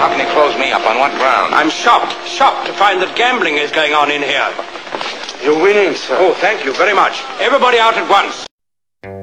How can he close me up? On what ground? I'm shocked to find that gambling is going on in here. You're winning, sir. Oh, thank you very much. Everybody out at once.